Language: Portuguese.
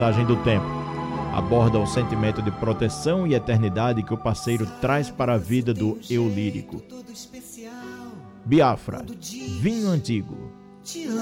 Passagem do tempo aborda o sentimento de proteção e eternidade que o parceiro traz para a vida do eu lírico. Biafra, vinho antigo.